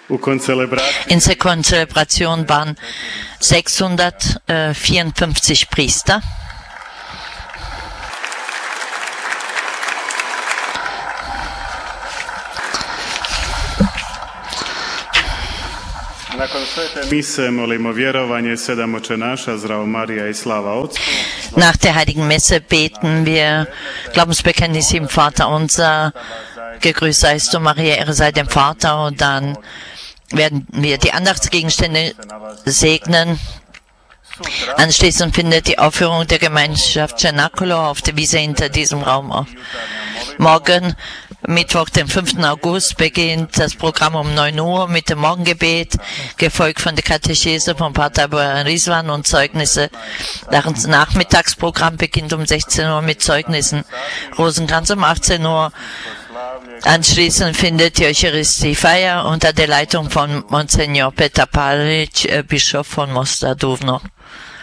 In der Konzelebration waren 654 Priester. Nach der Heiligen Messe beten wir Glaubensbekenntnis im Vater unser, gegrüßt seist du Maria, Ehre sei dem Vater, und dann werden wir die Andachtsgegenstände segnen. Anschließend findet die Aufführung der Gemeinschaft Cenacolo auf der Wiese hinter diesem Raum auf. Morgen, Mittwoch, den 5. August, beginnt das Programm um 9 Uhr mit dem Morgengebet, gefolgt von der Katechese von Pater Rizwan und Zeugnisse. Das Nachmittagsprogramm beginnt um 16 Uhr mit Zeugnissen. Rosenkranz um 18 Uhr. Anschließend findet die Eucharistiefeier unter der Leitung von Monsignor Petar Palic, Bischof von Mostar Duvno,